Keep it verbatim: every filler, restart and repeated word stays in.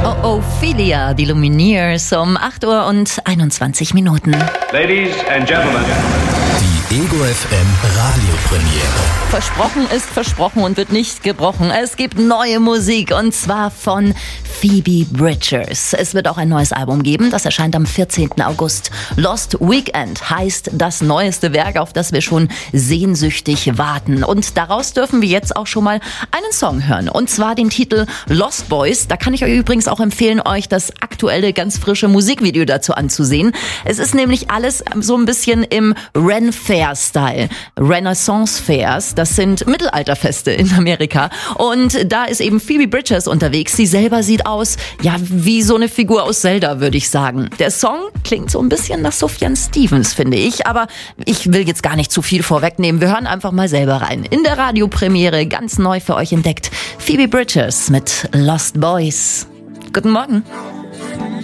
Oh, Ophelia, die Lumineers um acht Uhr und einundzwanzig Minuten. Ladies and Gentlemen. Die Ego F M Radiopremiere. Versprochen ist versprochen und wird nicht gebrochen. Es gibt neue Musik und zwar von Phoebe Bridgers. Es wird auch ein neues Album geben, das erscheint am vierzehnten August. Lost Weekend heißt das neueste Werk, auf das wir schon sehnsüchtig warten. Und daraus dürfen wir jetzt auch schon mal einen Song hören. Und zwar den Titel Lost Boys. Da kann ich euch übrigens auch empfehlen, euch das aktuelle, ganz frische Musikvideo dazu anzusehen. Es ist nämlich alles so ein bisschen im Ren Fair-Style. Renaissance Fairs, das sind Mittelalterfeste in Amerika. Und da ist eben Phoebe Bridgers unterwegs. Sie selber sieht aus, ja, wie so eine Figur aus Zelda, würde ich sagen. Der Song klingt so ein bisschen nach Sufjan Stevens, finde ich. Aber ich will jetzt gar nicht zu viel vorwegnehmen. Wir hören einfach mal selber rein. In der Radiopremiere, ganz neu für euch entdeckt, Phoebe Bridgers mit Lost Boys. Guten Morgen.